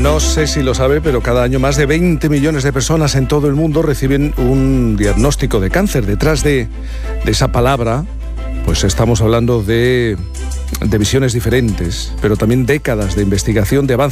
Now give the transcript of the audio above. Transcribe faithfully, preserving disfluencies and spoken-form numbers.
No sé si lo sabe, pero cada año más de veinte millones de personas en todo el mundo reciben un diagnóstico de cáncer. Detrás de, de esa palabra, pues estamos hablando de, de visiones diferentes, pero también décadas de investigación, de avances